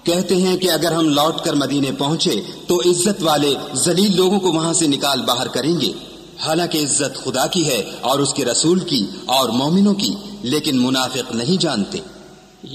कहते हैं कि अगर हम लौटकर मदीने पहुंचे तो इज्जत वाले जलील लोगों को वहां से निकाल बाहर करेंगे। हालांकि इज्जत खुदा की है और उसके रसूल की और मोमिनों की, लेकिन मुनाफिक नहीं जानते।